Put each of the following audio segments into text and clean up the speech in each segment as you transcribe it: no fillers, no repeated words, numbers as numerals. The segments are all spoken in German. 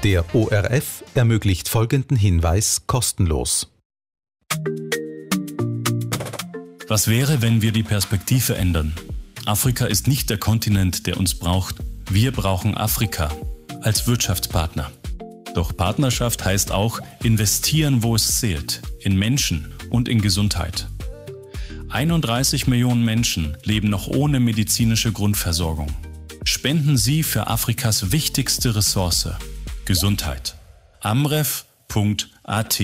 Der ORF ermöglicht folgenden Hinweis kostenlos. Was wäre, wenn wir die Perspektive ändern? Afrika ist nicht der Kontinent, der uns braucht. Wir brauchen Afrika als Wirtschaftspartner. Doch Partnerschaft heißt auch investieren, wo es zählt, in Menschen und in Gesundheit. 31 Millionen Menschen leben noch ohne medizinische Grundversorgung. Spenden Sie für Afrikas wichtigste Ressource, Gesundheit. amref.at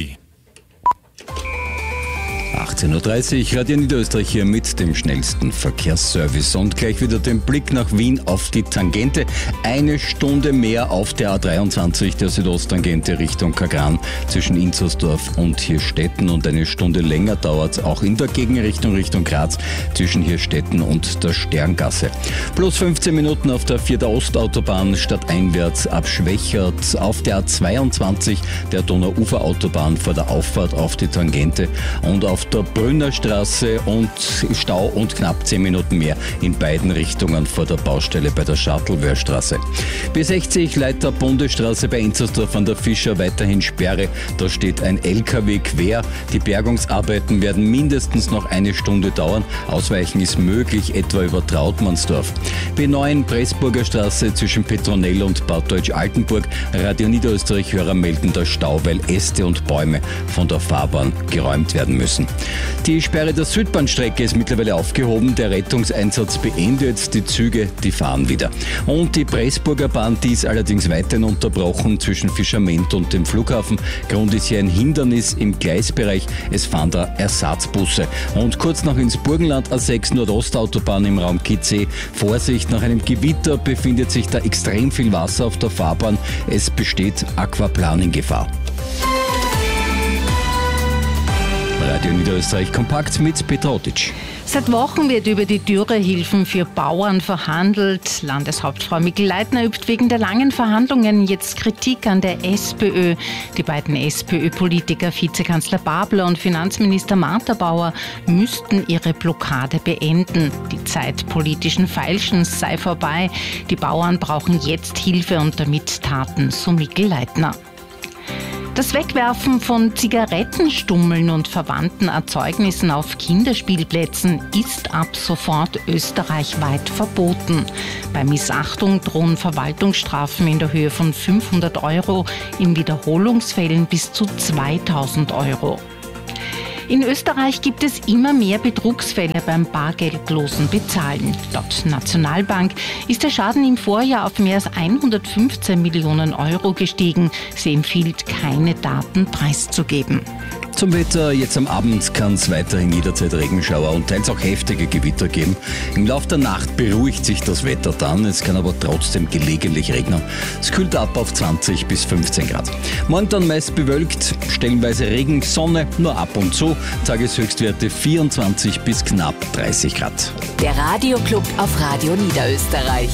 18.30 Uhr, Radio Niederösterreich hier mit dem schnellsten Verkehrsservice und gleich wieder den Blick nach Wien auf die Tangente. Eine Stunde mehr auf der A23, der Südosttangente Richtung Kagran zwischen Inzersdorf und Hirstetten und eine Stunde länger dauert es auch in der Gegenrichtung Richtung Graz zwischen Hirstetten und der Sterngasse. Plus 15 Minuten auf der 4. Ostautobahn stadteinwärts ab Schwächert, auf der A22 der Donauuferautobahn vor der Auffahrt auf die Tangente und auf der Brünnerstraße und Stau und knapp 10 Minuten mehr in beiden Richtungen vor der Baustelle bei der Schartlwörstraße. B60 Leiter Bundesstraße bei Inzersdorf an der Fischer weiterhin Sperre. Da steht ein LKW quer. Die Bergungsarbeiten werden mindestens noch eine Stunde dauern. Ausweichen ist möglich, etwa über Trautmannsdorf. B9 Pressburger Straße zwischen Petronell und Bad Deutsch-Altenburg. Radio Niederösterreich-Hörer melden der Stau, weil Äste und Bäume von der Fahrbahn geräumt werden müssen. Die Sperre der Südbahnstrecke ist mittlerweile aufgehoben, der Rettungseinsatz beendet, die Züge, die fahren wieder. Und die Pressburger Bahn, die ist allerdings weiterhin unterbrochen zwischen Fischament und dem Flughafen. Grund ist hier ein Hindernis im Gleisbereich, es fahren da Ersatzbusse. Und kurz nach ins Burgenland, A6 Nordostautobahn im Raum Kitzee. Vorsicht, nach einem Gewitter befindet sich da extrem viel Wasser auf der Fahrbahn. Es besteht Aquaplaning-Gefahr. Radio Niederösterreich kompakt mit Petra Otic. Seit Wochen wird über die Dürrehilfen für Bauern verhandelt. Landeshauptfrau Mikl-Leitner übt wegen der langen Verhandlungen jetzt Kritik an der SPÖ. Die beiden SPÖ-Politiker, Vizekanzler Babler und Finanzminister Martha-Bauer, müssten ihre Blockade beenden. Die Zeit politischen Feilschens sei vorbei. Die Bauern brauchen jetzt Hilfe und damit Taten, so Mikl-Leitner. Das Wegwerfen von Zigarettenstummeln und verwandten Erzeugnissen auf Kinderspielplätzen ist ab sofort österreichweit verboten. Bei Missachtung drohen Verwaltungsstrafen in der Höhe von 500 €, in Wiederholungsfällen bis zu 2000 €. In Österreich gibt es immer mehr Betrugsfälle beim bargeldlosen Bezahlen. Laut Nationalbank ist der Schaden im Vorjahr auf mehr als 115 Millionen € gestiegen. Sie empfiehlt, keine Daten preiszugeben. Zum Wetter, jetzt am Abend kann es weiterhin jederzeit Regenschauer und teils auch heftige Gewitter geben. Im Laufe der Nacht beruhigt sich das Wetter dann, es kann aber trotzdem gelegentlich regnen. Es kühlt ab auf 20 bis 15 Grad. Morgen dann meist bewölkt, stellenweise Regen, Sonne, nur ab und zu. Tageshöchstwerte 24 bis knapp 30 Grad. Der Radioclub auf Radio Niederösterreich.